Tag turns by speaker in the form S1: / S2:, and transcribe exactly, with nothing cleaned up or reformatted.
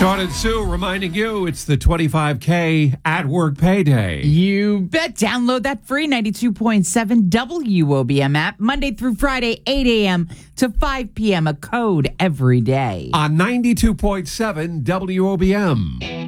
S1: Sean and Sue reminding you it's the twenty-five K at work payday.
S2: You bet. Download that free ninety-two point seven W O B M app Monday through Friday, eight a.m. to five p.m. A code every day.
S1: On ninety-two point seven W O B M.